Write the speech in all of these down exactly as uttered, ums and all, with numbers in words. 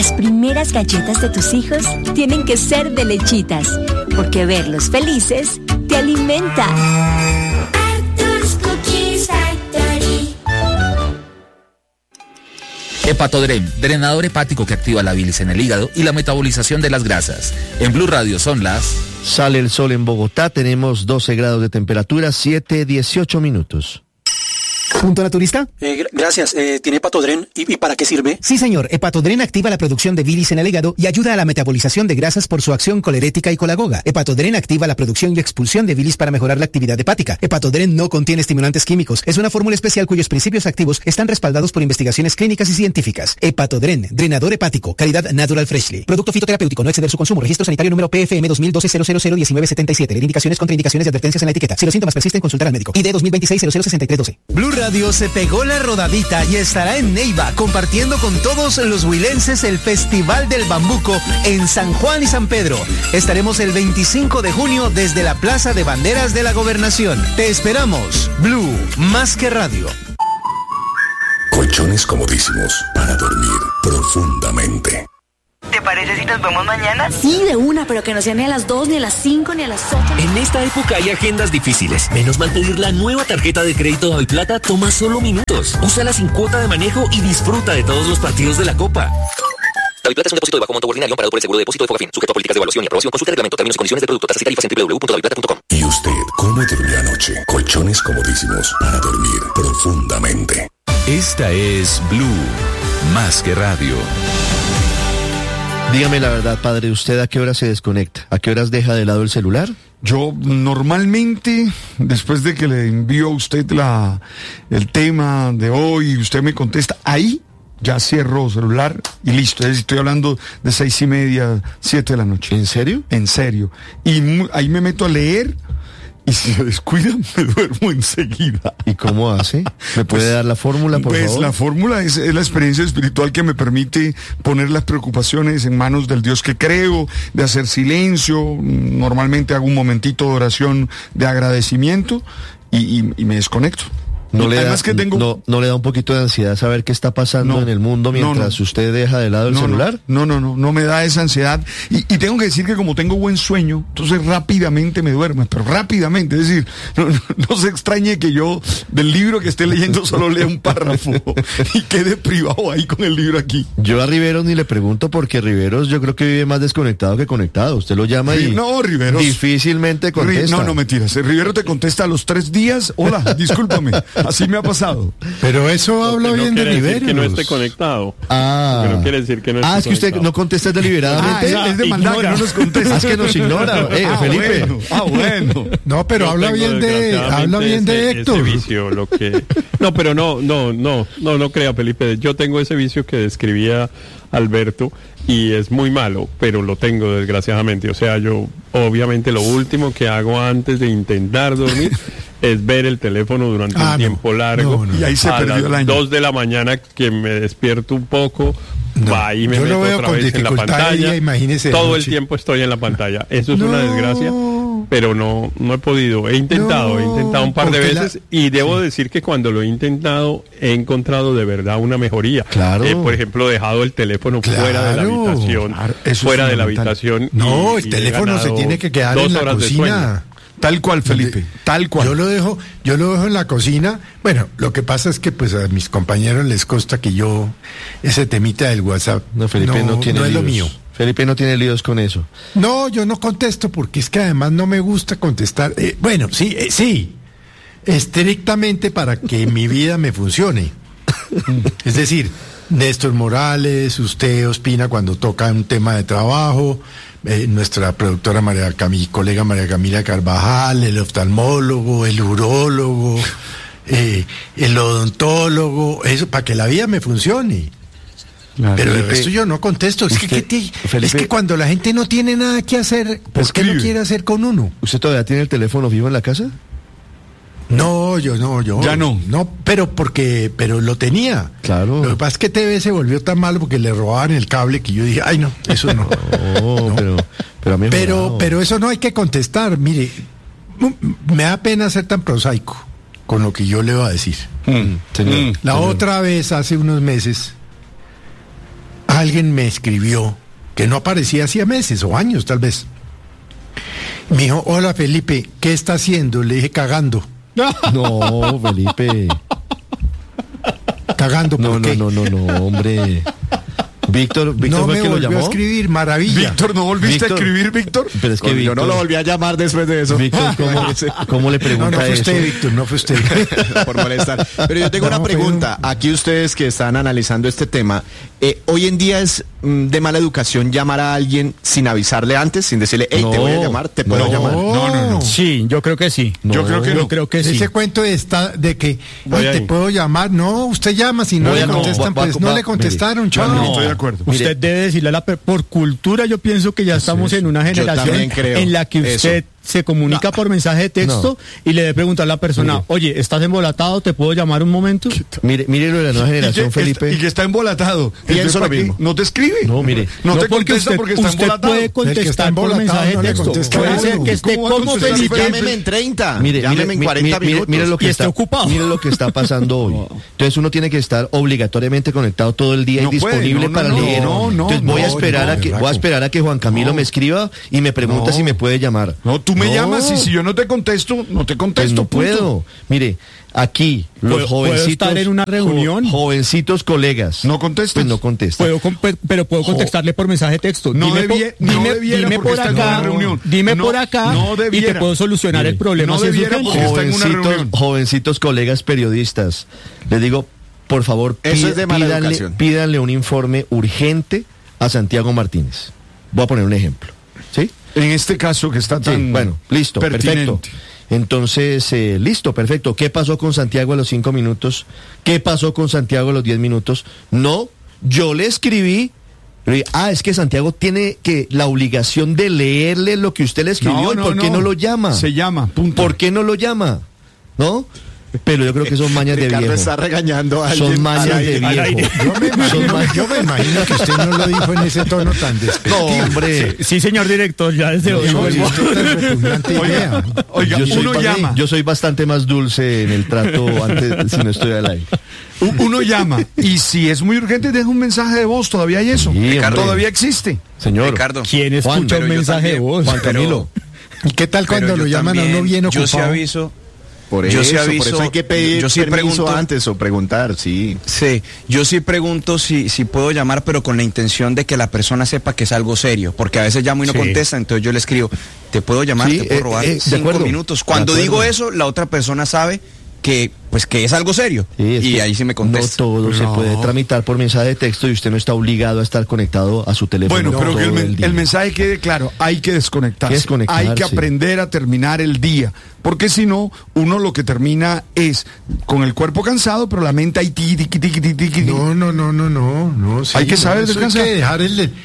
Las primeras galletas de tus hijos tienen que ser de Lechitas, porque verlos felices te alimenta. Arthur's Cookies Factory. Hepatodren, drenador hepático que activa la bilis en el hígado y la metabolización de las grasas. En Blue Radio son las... Sale el sol en Bogotá, tenemos doce grados de temperatura, siete dieciocho minutos. ¿Punto naturista? Eh, gr- gracias. Eh, ¿Tiene Hepatodren? ¿Y, ¿Y para qué sirve? Sí, señor. Hepatodren activa la producción de bilis en el hígado y ayuda a la metabolización de grasas por su acción colerética y colagoga. Hepatodren activa la producción y expulsión de bilis para mejorar la actividad hepática. Hepatodren no contiene estimulantes químicos. Es una fórmula especial cuyos principios activos están respaldados por investigaciones clínicas y científicas. Hepatodren, drenador hepático, calidad Natural Freshly. Producto fitoterapéutico, no exceder su consumo. Registro sanitario número P F M dos mil doce cero cero cero diecinueve setenta y siete. Leer indicaciones, contraindicaciones y advertencias en la etiqueta. Si los síntomas persisten, consultar al médico. I D dos mil veintiséis cero cero sesenta y tres doce. Blue Radio se pegó la rodadita y estará en Neiva compartiendo con todos los huilenses el Festival del Bambuco en San Juan y San Pedro. Estaremos el veinticinco de junio desde la Plaza de Banderas de la Gobernación. Te esperamos. Blue, más que radio. Colchones comodísimos para dormir profundamente. ¿Te parece si nos vemos mañana? Sí, de una, pero que no sea ni a las dos, ni a las cinco, ni a las ocho. En esta época hay agendas difíciles. Menos mal pedir la nueva tarjeta de crédito Daviplata toma solo minutos. Úsala sin cuota de manejo y disfruta de todos los partidos de la Copa. Daviplata es un depósito de bajo monto ordinario amparado por el seguro de depósito de Fogafín, sujeto a políticas de evaluación y aprobación. Consulta el reglamento, términos y condiciones del producto, tasas y tarifas en doble u doble u doble u punto daviplata punto com. ¿Y usted cómo durmió anoche? Colchones comodísimos para dormir profundamente. Esta es Blue, más que radio. Dígame la verdad, padre, ¿usted a qué hora se desconecta? ¿A qué horas deja de lado el celular? Yo normalmente, después de que le envío a usted la, el tema de hoy y usted me contesta, ahí ya cierro celular y listo. Es decir, estoy hablando de seis y media, siete de la noche. ¿En serio? En serio. Y mu- ahí me meto a leer. Y si se descuida, me duermo enseguida. ¿Y cómo hace? ¿Me puede Pues, dar la fórmula, por pues, favor? la fórmula es, es la experiencia espiritual que me permite poner las preocupaciones en manos del Dios que creo, de hacer silencio. Normalmente hago un momentito de oración de agradecimiento y, y, y me desconecto. ¿No le, da, Además que tengo... no, ¿No le da un poquito de ansiedad saber qué está pasando No, en el mundo mientras no, no. usted deja de lado el no, celular? No, no, no, no me da esa ansiedad. Y, y tengo que decir que como tengo buen sueño, entonces rápidamente me duermo, pero rápidamente. Es decir, no, no, no se extrañe que yo del libro que esté leyendo solo lea un párrafo y quede privado ahí con el libro aquí. Yo a Riveros ni le pregunto porque Riveros yo creo que vive más desconectado que conectado. Usted lo llama y no, Riveros, difícilmente contesta. No, no, mentiras. Rivero te contesta a los tres días. Hola, discúlpame. Así me ha pasado. Pero eso habla no bien de Riveros. Que no esté conectado. Ah. Porque no quiere decir que no esté Ah, es que usted conectado. no contesta deliberadamente. Ah, es, es de maldad que no nos contesta. Ah, es que nos ignora. Eh, ah, Felipe. Bueno, ah, bueno. No, pero Yo habla tengo, bien de, desgraciadamente, habla bien de ese- Héctor. ese vicio, lo que... No, pero no, no, no, no, no crea, Felipe. Yo tengo ese vicio que describía Alberto y es muy malo, pero lo tengo desgraciadamente. O sea, yo obviamente lo último que hago antes de intentar dormir es ver el teléfono durante Ah, un no, tiempo largo. no, no. Y ahí se a perdió las el año. dos de la mañana que me despierto un poco, No, va y me yo lo meto veo otra con vez en la dificultad pantalla. ella, imagínese de Todo el noche. tiempo estoy en la pantalla. Eso es No. una desgracia, pero no, no he podido. He intentado, No, he intentado un par de porque la- veces y debo decir que cuando lo he intentado he encontrado de verdad una mejoría. Claro. Eh, por ejemplo, he dejado el teléfono Claro. fuera de la habitación, Claro, eso es fuera de la fundamental. habitación. No, y- el y he teléfono se ganado tiene que quedar dos en la horas de cocina. sueño. Tal cual, Felipe. Tal cual. Yo lo dejo, yo lo dejo en la cocina. Bueno, lo que pasa es que pues a mis compañeros les consta que yo ese temita del WhatsApp No, Felipe no, tiene no es líos. lo mío. Felipe no tiene líos con eso. No, yo no contesto porque es que además no me gusta contestar. Eh, bueno, sí, eh, sí, estrictamente para que mi vida me funcione. Es decir, Néstor Morales, usted, Ospina, cuando toca un tema de trabajo, eh, nuestra productora María Camila, colega María Camila Carvajal, el oftalmólogo, el urólogo, eh, el odontólogo, eso, para que la vida me funcione. Claro. Pero el Felipe, resto yo no contesto. Es que, usted, ¿qué te- Felipe, es que cuando la gente no tiene nada que hacer, ¿por qué no escribe. quiere hacer con uno? ¿Usted todavía tiene el teléfono vivo en la casa? No, yo no, yo. Ya no. No, pero porque, pero lo tenía. Claro. Lo que pasa es que T V se volvió tan malo porque le robaban el cable que yo dije, ay no, eso no. Oh, pero, pero a mí Pero, pero eso no hay que contestar. Mire, m- me da pena ser tan prosaico con lo que yo le voy a decir. Mm, señor. La señor. otra vez, hace unos meses, alguien me escribió, que no aparecía hacía meses o años tal vez. Me dijo, hola Felipe, ¿qué está haciendo? Le dije, cagando. No, Felipe. Cagando, ¿por no, qué? No, no, no, no, hombre. Víctor, Víctor no fue me que lo volvió llamó. a escribir, maravilla. Víctor, ¿no volviste Víctor, a escribir, Víctor? Pero es que Yo Víctor, no lo volví a llamar después de eso. Víctor, ¿cómo, ¿cómo le pregunta No, no fue eso? usted, Víctor, no fue usted. Por molestar. Pero yo tengo No, una pregunta. pero- Aquí ustedes que están analizando este tema, eh, hoy en día es mm, de mala educación llamar a alguien sin avisarle antes, sin decirle, hey, No, te voy a llamar, te puedo no, llamar. No, no, no. Sí, yo creo que sí. No, Yo creo que Yo no. creo que sí. Ese cuento está de que, Voy "Ay, te ahí. puedo llamar". No, usted llama, si no Voy le a- no, contestan, va- va- pues no va- le contestaron, mire, chao. no, estoy de acuerdo. Usted Mire. debe decirle a la per- por cultura, yo pienso que ya estamos en una Yo generación también creo en la que usted eso. se comunica por mensaje de texto y le debe preguntar a la persona, Mire. oye, ¿estás embolatado? ¿Te puedo llamar un momento? Mire, mire lo de la nueva Y que, generación, Felipe. está, y que está embolatado. Pienso Entonces, lo ¿para qué? mismo. No te escribe. No, mire. No, No, te porque contesta usted, porque está usted embolatado. puede El que está contestar por embolatado mensaje de no le texto. contesta Puede a ser uno. que esté ¿Cómo va a como contestar Felipe. Felipe? Llámeme en treinta, Mire, llámeme mire, en mire, cuarenta mire, minutos. mire lo que Y está esté ocupado. Mire lo que está pasando hoy. Entonces uno tiene que estar obligatoriamente conectado todo el día No y puede, disponible no, no, para no, leer. no, no, Entonces voy a no, esperar no, a que Raco. voy a esperar a que Juan Camilo No. me escriba y me pregunta No. si me puede llamar. No, tú me No. llamas y si yo no te contesto, no te Pues contesto. no punto. puedo. Mire, aquí los ¿Puedo- puedo jovencitos estar en una reunión? jo- jovencitos colegas. No contestas. Pues no contestan. Puedo, con- pe- pero puedo contestarle por mensaje de texto. No dime debie- por, no dime, debiera dime porque por está en una acá, reunión. dime No, por acá no y te debiera. puedo solucionar Mire, el problema no si es debiera urgente. porque está en una Jovencitos, reunión. jovencitos colegas periodistas, les digo, por favor, Eso pi- es de mala pídanle, educación. pídanle un informe urgente a Santiago Martínez. Voy a poner un ejemplo. ¿Sí? En este caso que está Sí, tan bueno, listo, pertinente. perfecto. Entonces, eh, listo, perfecto. ¿Qué pasó con Santiago a los cinco minutos? ¿Qué pasó con Santiago a los diez minutos? No, yo le escribí. pero, Ah, es que Santiago tiene que la obligación de leerle lo que usted le escribió. No, ¿Y no, por qué no. no lo llama? Se llama, punto. ¿Por qué no lo llama? ¿No? Pero yo creo que son mañas de Ricardo viejo. está regañando a alguien Son al mañas aire. de Al viejo. aire. Yo me, Son imagino, mañas- yo me imagino que usted no lo dijo en ese tono tan despectivo. No, hombre. Sí, señor director, ya desde hoy No, vuelvo. si usted tan repugnante idea. Oiga, yo, soy, uno ba- llama. yo soy bastante más dulce en el trato antes si no estoy al aire. U- Uno llama y si es muy urgente deja un mensaje de voz, todavía hay eso. Sí, Ricardo, hombre. todavía existe. Señor. Ricardo. ¿Quién escucha Juan, un pero yo mensaje de también. voz? Juan Pero- Camilo. ¿Y qué tal Pero cuando yo lo llaman a también- uno bien ocupado? Yo sí aviso. Por Yo eso, sí aviso, por eso hay que pedir yo sí permiso pregunto- antes o preguntar, sí. Sí, yo sí pregunto si, si puedo llamar, pero con la intención de que la persona sepa que es algo serio, porque a veces llamo y no Sí. contesta, entonces yo le escribo, te puedo llamar, Sí, te puedo eh, robar eh, de cinco acuerdo, minutos. de Cuando acuerdo. digo eso, la otra persona sabe que pues que es algo serio Sí, es y que ahí sí me no contesta. todo se No. puede tramitar por mensaje de texto y usted no está obligado a estar conectado a su teléfono. Bueno, pero todo que el, men- el día. el mensaje quede claro, hay que desconectarse. Desconectarse. Hay que aprender a terminar el día, porque si no, uno lo que termina es con el cuerpo cansado, pero la mente ahí tiqui, tiqui, tiqui, tiqui, tiqui. No, no, no, no, no, no. sí, Hay que saber no, eso descansar. Hay que dejar el, el-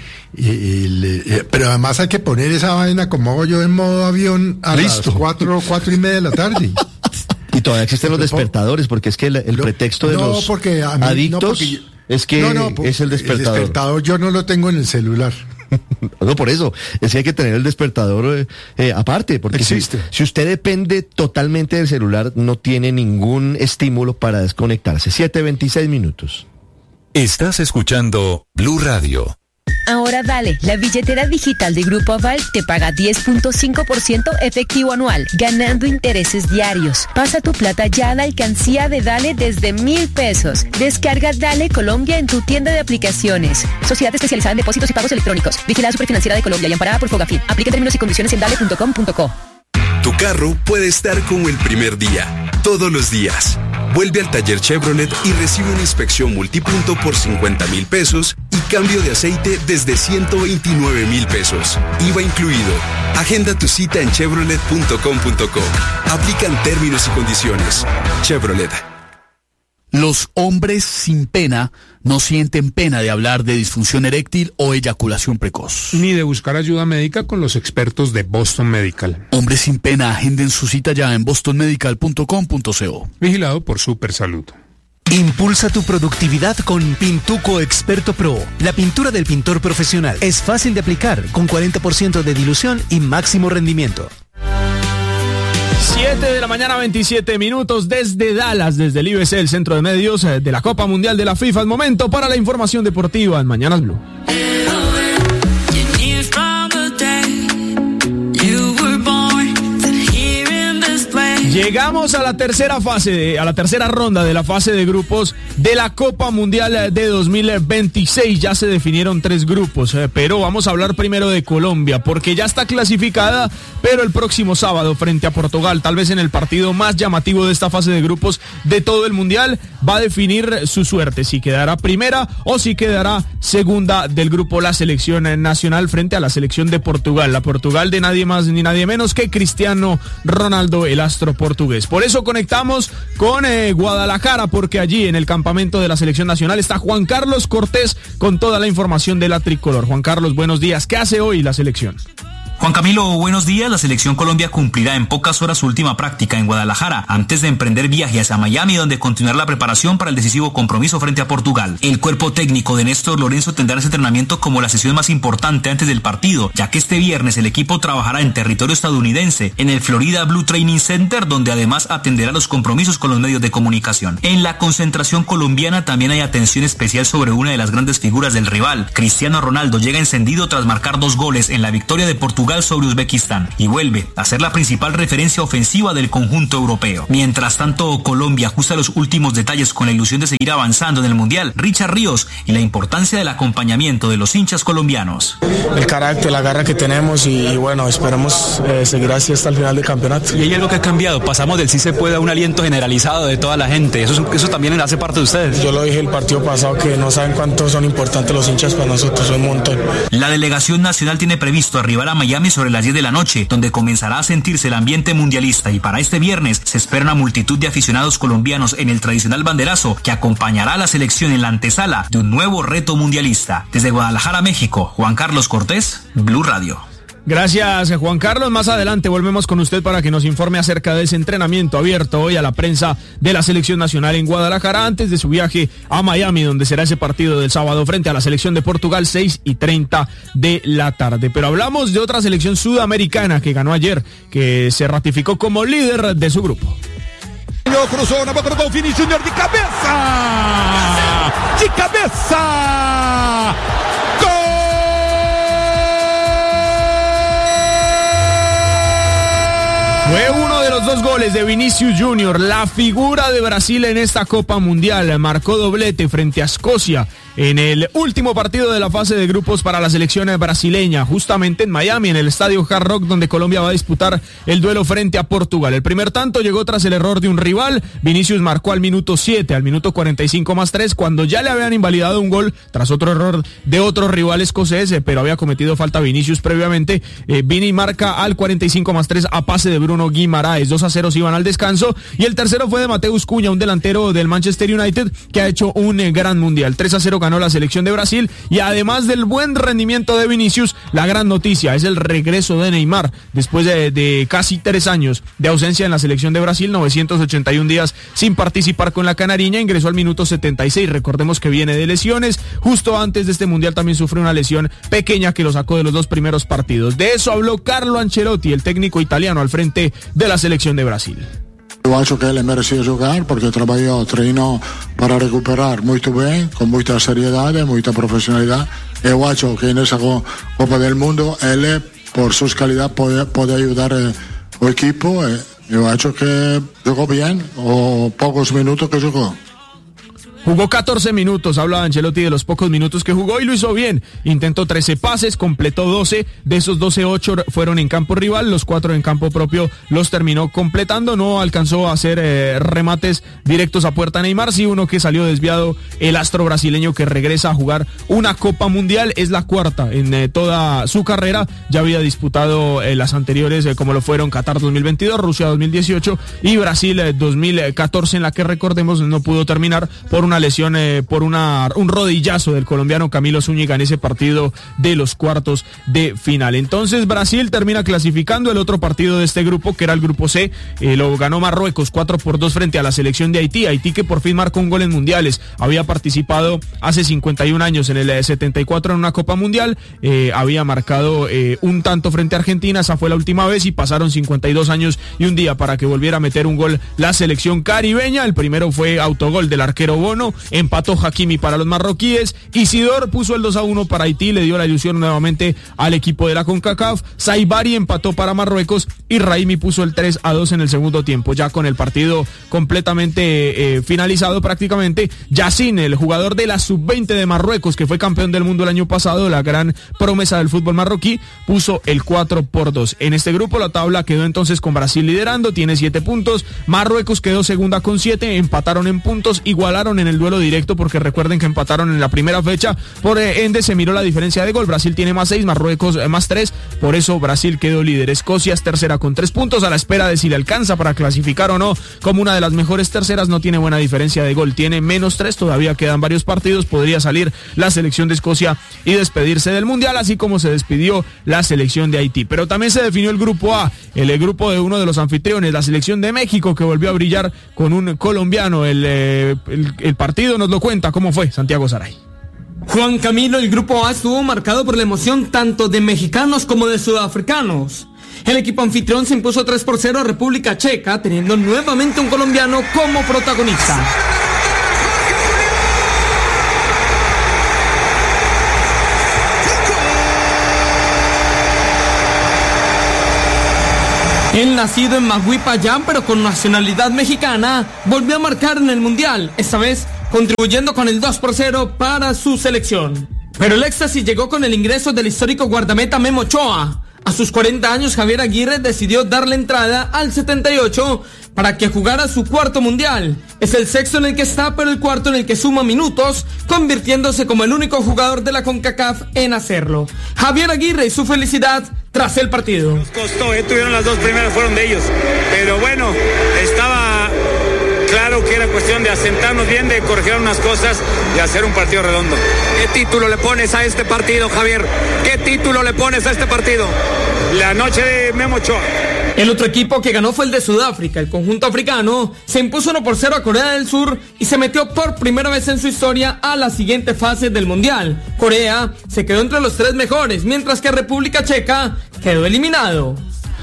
el- eh, pero además hay que poner esa vaina como hago yo en modo avión a Listo. las cuatro, cuatro y media de la tarde. Y todavía existen los despertadores, porque es que el, el Lo- pretexto de no, los porque a mí- no, adictos porque yo- es que No, no, po- es el despertador. El despertador yo no lo tengo en el celular. No, por eso, es que hay que tener el despertador eh, eh, aparte, porque si, Existe. si usted depende totalmente del celular, no tiene ningún estímulo para desconectarse. siete veintiséis minutos. Estás escuchando Blue Radio. Ahora dale, la billetera digital de Grupo Aval te paga diez punto cinco por ciento efectivo anual, ganando intereses diarios. Pasa tu plata ya a la alcancía de Dale desde mil pesos. Descarga Dale Colombia en tu tienda de aplicaciones. Sociedad especializada en depósitos y pagos electrónicos. Vigilada Superfinanciera de Colombia y amparada por Fogafín. Aplica términos y condiciones en dale punto com punto co. Tu carro puede estar como el primer día, todos los días. Vuelve al taller Chevrolet y recibe una inspección multipunto por cincuenta mil pesos y cambio de aceite desde ciento veintinueve mil pesos. I V A incluido. Agenda tu cita en chevrolet punto com punto co. Aplican términos y condiciones. Chevrolet. Los hombres sin pena no sienten pena de hablar de disfunción eréctil o eyaculación precoz. Ni de buscar ayuda médica con los expertos de Boston Medical. Hombres sin pena, agenden su cita ya en boston medical punto com punto co. Vigilado por Supersalud. Impulsa tu productividad con Pintuco Experto Pro, la pintura del pintor profesional. Es fácil de aplicar, con cuarenta por ciento de dilución y máximo rendimiento. siete siete de la mañana, veintisiete minutos, desde Dallas, desde el I B C, el Centro de Medios de la Copa Mundial de la FIFA. Es momento para la información deportiva en Mañanas Blue. Llegamos a la tercera fase, a la tercera ronda de la fase de grupos de la Copa Mundial de dos mil veintiséis. Ya se definieron tres grupos, eh, pero vamos a hablar primero de Colombia, porque ya está clasificada, pero el próximo sábado frente a Portugal, tal vez en el partido más llamativo de esta fase de grupos de todo el Mundial, va a definir su suerte, si quedará primera o si quedará segunda del grupo la selección nacional frente a la selección de Portugal. La Portugal de nadie más ni nadie menos que Cristiano Ronaldo, el astro portugués. Por eso conectamos con eh, Guadalajara, porque allí en el campamento de la selección nacional está Juan Carlos Cortés con toda la información de la tricolor. Juan Carlos, buenos días. ¿Qué hace hoy la selección? Juan Camilo, buenos días. La selección Colombia cumplirá en pocas horas su última práctica en Guadalajara, antes de emprender viaje hacia Miami, donde continuará la preparación para el decisivo compromiso frente a Portugal. El cuerpo técnico de Néstor Lorenzo tendrá ese entrenamiento como la sesión más importante antes del partido, ya que este viernes el equipo trabajará en territorio estadounidense, en el Florida Blue Training Center, donde además atenderá los compromisos con los medios de comunicación. En la concentración colombiana también hay atención especial sobre una de las grandes figuras del rival. Cristiano Ronaldo llega encendido tras marcar dos goles en la victoria de Portugal sobre Uzbekistán y vuelve a ser la principal referencia ofensiva del conjunto europeo. Mientras tanto, Colombia ajusta los últimos detalles con la ilusión de seguir avanzando en el Mundial. Richard Ríos y la importancia del acompañamiento de los hinchas colombianos. El carácter, la garra que tenemos y, y bueno, esperemos eh, seguir así hasta el final del campeonato. Y hay algo que ha cambiado, pasamos del sí se puede a un aliento generalizado de toda la gente, eso, eso también hace parte de ustedes. Yo lo dije el partido pasado que no saben cuánto son importantes los hinchas para nosotros, un montón. La delegación nacional tiene previsto arribar a Miami sobre las diez de la noche, donde comenzará a sentirse el ambiente mundialista, y para este viernes se espera una multitud de aficionados colombianos en el tradicional banderazo que acompañará a la selección en la antesala de un nuevo reto mundialista. Desde Guadalajara, México, Juan Carlos Cortés, Blue Radio. Gracias, Juan Carlos. Más adelante volvemos con usted para que nos informe acerca de ese entrenamiento abierto hoy a la prensa de la selección nacional en Guadalajara, antes de su viaje a Miami, donde será ese partido del sábado frente a la selección de Portugal, seis y treinta de la tarde. Pero hablamos de otra selección sudamericana que ganó ayer, que se ratificó como líder de su grupo. Cruzó una boca do Vini Júnior de cabeza. De cabeza. Fue uno de los dos goles de Vinicius Junior, la figura de Brasil en esta Copa Mundial. Marcó doblete frente a Escocia en el último partido de la fase de grupos para la selección brasileña, justamente en Miami, en el estadio Hard Rock, donde Colombia va a disputar el duelo frente a Portugal. El primer tanto llegó tras el error de un rival. Vinicius marcó al minuto siete, al minuto cuarenta y cinco más tres, cuando ya le habían invalidado un gol tras otro error de otro rival escocés, pero había cometido falta Vinicius previamente. Eh, Vini marca al cuarenta y cinco más tres a pase de Bruno Guimaraes. Dos a cero se iban al descanso, y el tercero fue de Mateus Cunha, un delantero del Manchester United que ha hecho un eh, gran mundial. tres a cero ganó la selección de Brasil, y además del buen rendimiento de Vinicius, la gran noticia es el regreso de Neymar después de, de casi tres años de ausencia en la selección de Brasil, novecientos ochenta y un días sin participar con la canariña. Ingresó al minuto setenta y seis, recordemos que viene de lesiones. Justo antes de este mundial también sufrió una lesión pequeña que lo sacó de los dos primeros partidos. De eso habló Carlo Ancelotti, el técnico italiano al frente de la selección de Brasil. Eu acho que ele merecia jogar porque trabalhou, treinou para recuperar muito bem, com muita seriedade, muita profissionalidade. Eu acho que nessa Copa del Mundo ele, por suas qualidades, pode, pode ajudar eh, o equipo. Eh, eu acho que jogou bem, os poucos minutos que jogou. Jugó catorce minutos, habla Ancelotti de los pocos minutos que jugó y lo hizo bien. Intentó trece pases, completó doce, de esos doce, ocho fueron en campo rival, los cuatro en campo propio los terminó completando. No alcanzó a hacer eh, remates directos a puerta Neymar, sí uno que salió desviado, el astro brasileño que regresa a jugar una Copa Mundial, es la cuarta en eh, toda su carrera. Ya había disputado eh, las anteriores eh, como lo fueron Qatar dos mil veintidós, Rusia dos mil dieciocho y Brasil eh, dos mil catorce, en la que recordemos no pudo terminar por una una lesión eh, por una, un rodillazo del colombiano Camilo Zúñiga en ese partido de los cuartos de final. Entonces Brasil termina clasificando. El otro partido de este grupo, que era el grupo C, eh, lo ganó Marruecos cuatro por dos frente a la selección de Haití. Haití, que por fin marcó un gol en mundiales, había participado hace cincuenta y un años en el setenta y cuatro en una Copa Mundial, eh, había marcado eh, un tanto frente a Argentina, esa fue la última vez, y pasaron cincuenta y dos años y un día para que volviera a meter un gol la selección caribeña. El primero fue autogol del arquero Bono, empató Hakimi para los marroquíes, Isidor puso el dos a uno para Haití, le dio la ilusión nuevamente al equipo de la CONCACAF, Saibari empató para Marruecos y Raimi puso el tres a dos en el segundo tiempo. Ya con el partido completamente eh, finalizado prácticamente, Yacine, el jugador de la sub veinte de Marruecos, que fue campeón del mundo el año pasado, la gran promesa del fútbol marroquí, puso el cuatro por dos. En este grupo la tabla quedó entonces con Brasil liderando, tiene siete puntos, Marruecos quedó segunda con siete, empataron en puntos, igualaron en el duelo directo, porque recuerden que empataron en la primera fecha, por ende se miró la diferencia de gol, Brasil tiene más seis, Marruecos eh, más tres, por eso Brasil quedó líder. Escocia es tercera con tres puntos, a la espera de si le alcanza para clasificar o no como una de las mejores terceras. No tiene buena diferencia de gol, tiene menos tres, todavía quedan varios partidos, podría salir la selección de Escocia y despedirse del mundial, así como se despidió la selección de Haití. Pero también se definió el grupo A, el, el grupo de uno de los anfitriones, la selección de México, que volvió a brillar con un colombiano. El, eh, el, el partido nos lo cuenta cómo fue Santiago Saray. Juan Camilo, el grupo A estuvo marcado por la emoción tanto de mexicanos como de sudafricanos. El equipo anfitrión se impuso tres por cero a República Checa, teniendo nuevamente un colombiano como protagonista. El nacido en Maguipayán, pero con nacionalidad mexicana, volvió a marcar en el Mundial, esta vez contribuyendo con el dos por cero para su selección. Pero el éxtasis llegó con el ingreso del histórico guardameta Memo Ochoa. A sus cuarenta años, Javier Aguirre decidió darle entrada al setenta y ocho para que jugara su cuarto mundial. Es el sexto en el que está, pero el cuarto en el que suma minutos, convirtiéndose como el único jugador de la CONCACAF en hacerlo. Javier Aguirre y su felicidad tras el partido. Nos costó, eh, tuvieron las dos primeras, fueron de ellos. Pero bueno, estaba claro que era cuestión de asentarnos bien, de corregir unas cosas y hacer un partido redondo. ¿Qué título le pones a este partido, Javier? ¿Qué título le pones a este partido? La noche de Memo Ochoa. El otro equipo que ganó fue el de Sudáfrica. El conjunto africano se impuso uno por cero a Corea del Sur y se metió por primera vez en su historia a la siguiente fase del Mundial. Corea se quedó entre los tres mejores, mientras que República Checa quedó eliminado.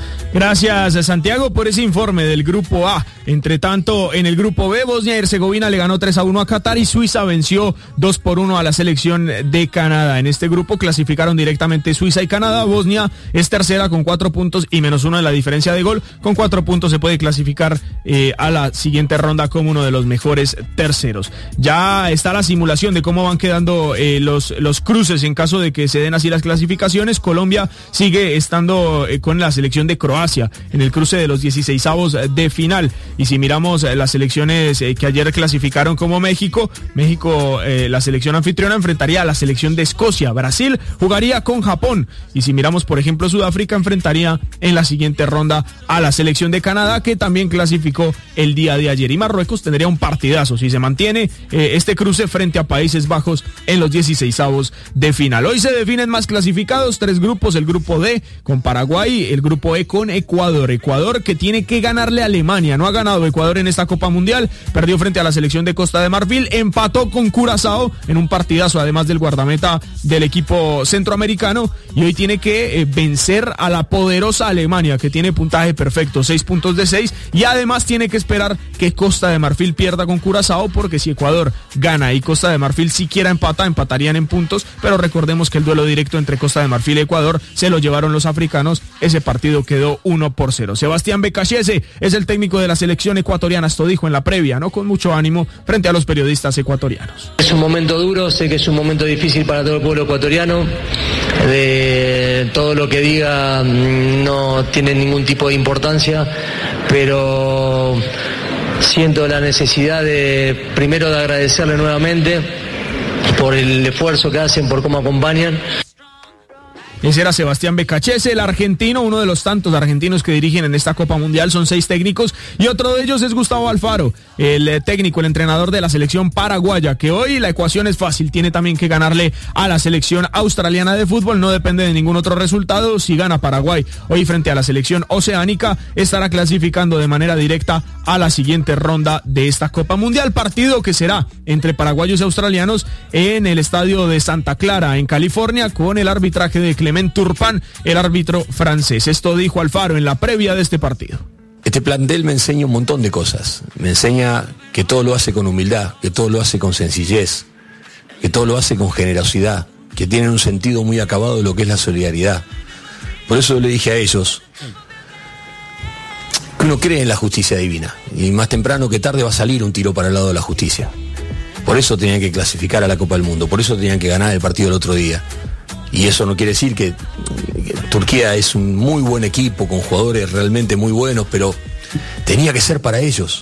Gracias, Santiago, por ese informe del grupo A. Entre tanto, en el grupo B, Bosnia y Herzegovina le ganó tres a uno a Qatar y Suiza venció dos por uno a la selección de Canadá. En este grupo clasificaron directamente Suiza y Canadá. Bosnia es tercera con cuatro puntos y menos uno en la diferencia de gol. Con cuatro puntos se puede clasificar eh, a la siguiente ronda como uno de los mejores terceros. Ya está la simulación de cómo van quedando eh, los, los cruces en caso de que se den así las clasificaciones. Colombia sigue estando eh, con la selección de Croacia en el cruce de los dieciseisavos de final. Y si miramos las selecciones eh, que ayer clasificaron como México, México, eh, la selección anfitriona enfrentaría a la selección de Escocia. Brasil jugaría con Japón. Y si miramos, por ejemplo, Sudáfrica enfrentaría en la siguiente ronda a la selección de Canadá, que también clasificó el día de ayer. Y Marruecos tendría un partidazo si se mantiene eh, este cruce frente a Países Bajos en los dieciseisavos de final. Hoy se definen más clasificados, tres grupos: el grupo D con Paraguay, el grupo E con Ecuador. Ecuador que tiene que ganarle a Alemania. No ha ganado Ecuador en esta Copa Mundial. Perdió frente a la selección de Costa de Marfil. Empató con Curazao en un partidazo, además del guardameta del equipo centroamericano. Y hoy tiene que eh, vencer a la poderosa Alemania, que tiene puntaje perfecto, seis puntos de seis. Y además tiene que esperar que Costa de Marfil pierda con Curazao, porque si Ecuador gana y Costa de Marfil siquiera empata, empatarían en puntos. Pero recordemos que el duelo directo entre Costa de Marfil y Ecuador se lo llevaron los africanos. Ese partido quedó uno por cero. Sebastián Becachese es el técnico de la selección ecuatoriana. Esto dijo en la previa, ¿no? Con mucho ánimo frente a los periodistas ecuatorianos. Es un momento duro, sé que es un momento difícil para todo el pueblo ecuatoriano. De todo lo que diga no tiene ningún tipo de importancia, pero siento la necesidad de, primero, de agradecerle nuevamente por el esfuerzo que hacen, por cómo acompañan. Ese era Sebastián Becachese, el argentino, uno de los tantos argentinos que dirigen en esta Copa Mundial. Son seis técnicos y otro de ellos es Gustavo Alfaro, el eh, técnico, el entrenador de la selección paraguaya, que hoy la ecuación es fácil. Tiene también que ganarle a la selección australiana de fútbol. No depende de ningún otro resultado. Si gana Paraguay hoy frente a la selección oceánica, estará clasificando de manera directa a la siguiente ronda de esta Copa Mundial. Partido que será entre paraguayos y australianos en el estadio de Santa Clara, en California, con el arbitraje de Clement Turpin, el árbitro francés. Esto dijo Alfaro en la previa de este partido. Este plantel me enseña un montón de cosas. Me enseña que todo lo hace con humildad, que todo lo hace con sencillez, que todo lo hace con generosidad, que tienen un sentido muy acabado de lo que es la solidaridad. Por eso le dije a ellos que uno cree en la justicia divina y más temprano que tarde va a salir un tiro para el lado de la justicia. Por eso tenían que clasificar a la Copa del Mundo, por eso tenían que ganar el partido el otro día. Y eso no quiere decir que, que Turquía es un muy buen equipo con jugadores realmente muy buenos, pero tenía que ser para ellos.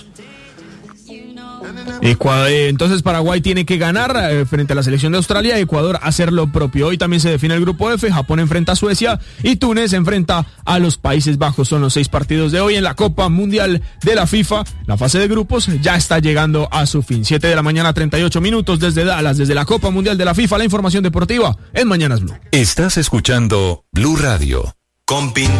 Entonces Paraguay tiene que ganar eh, frente a la selección de Australia, Ecuador hacer lo propio. Hoy también se define el grupo F, Japón enfrenta a Suecia y Túnez enfrenta a los Países Bajos. Son los seis partidos de hoy en la Copa Mundial de la FIFA. La fase de grupos ya está llegando a su fin. siete de la mañana, treinta y ocho minutos desde Dallas, desde la Copa Mundial de la FIFA. La información deportiva en Mañanas Blue. Estás escuchando Blue Radio. Compin